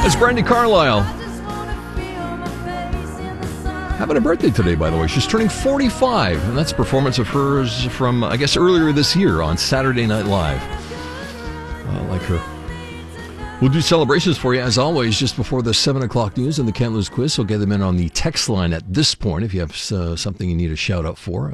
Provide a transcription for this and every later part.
That's Brandi Carlile. Having a birthday today, by the way. She's turning 45, and that's a performance of hers from, I guess, earlier this year on Saturday Night Live. I like her. We'll do celebrations for you, as always, just before the 7 o'clock news and the Can't Lose quiz. So get them in on the text line at this point if you have something you need a shout-out for.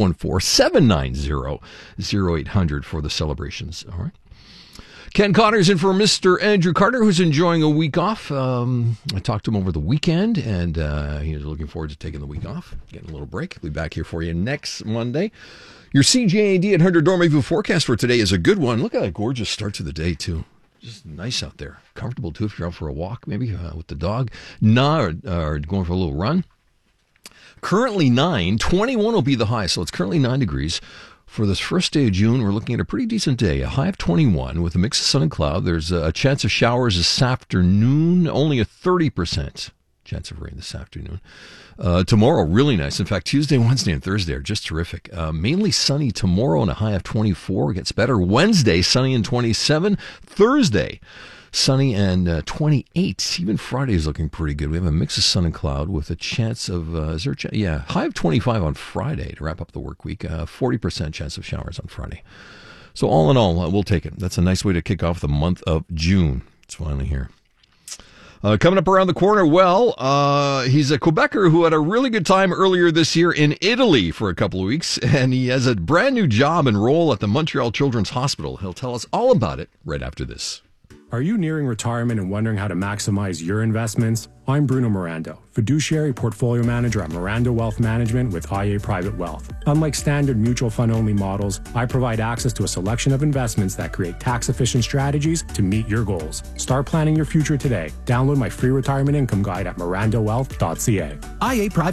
514-790-0800 for the celebrations. All right. Ken Connor's in for Mr. Andrew Carter, who's enjoying a week off. I talked to him over the weekend, and he was looking forward to taking the week off, getting a little break. He'll be back here for you next Monday. Your CJAD 800 Dormez-vous forecast for today is a good one. Look at that gorgeous start to the day, too. Just nice out there. Comfortable, too, if you're out for a walk, maybe with the dog. Or going for a little run. Currently 9. 21 will be the high, so it's currently 9 degrees. For this first day of June, we're looking at a pretty decent day. A high of 21 with a mix of sun and cloud. There's a chance of showers this afternoon. Only a 30% chance of rain this afternoon. Tomorrow, really nice. In fact, Tuesday, Wednesday, and Thursday are just terrific. Mainly sunny tomorrow and a high of 24. It gets better. Wednesday, sunny and 27. Thursday, sunny and 28. Even Friday is looking pretty good. We have a mix of sun and cloud with a chance of, high of 25 on Friday to wrap up the work week. 40% chance of showers on Friday. So all in all, we'll take it. That's a nice way to kick off the month of June. It's finally here. Coming up around the corner, he's a Quebecer who had a really good time earlier this year in Italy for a couple of weeks, and he has a brand new job and role at the Montreal Children's Hospital. He'll tell us all about it right after this. Are you nearing retirement and wondering how to maximize your investments? I'm Bruno Mirando, fiduciary portfolio manager at Mirando Wealth Management with IA Private Wealth. Unlike standard mutual fund-only models, I provide access to a selection of investments that create tax-efficient strategies to meet your goals. Start planning your future today. Download my free retirement income guide at mirandowealth.ca. IA Private